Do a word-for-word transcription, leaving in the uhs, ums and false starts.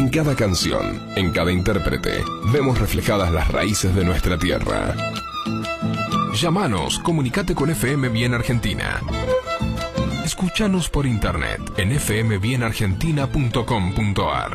En cada canción, en cada intérprete, vemos reflejadas las raíces de nuestra tierra. Llámanos, comunicate con F M Bien Argentina. Escúchanos por internet en f m bien argentina punto com punto a r.